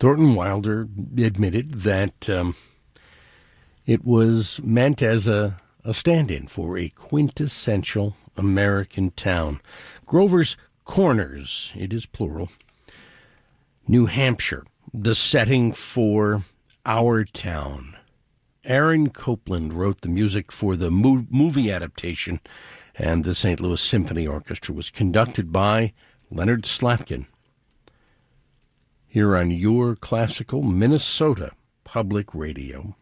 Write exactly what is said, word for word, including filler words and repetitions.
Thornton Wilder admitted that um, it was meant as a, a stand-in for a quintessential American town. Grover's Corners, it is plural, New Hampshire, the setting for Our Town. Aaron Copland wrote the music for the mo- movie adaptation, and the Saint Louis Symphony Orchestra was conducted by Leonard Slatkin. Here on Your Classical Minnesota Public Radio.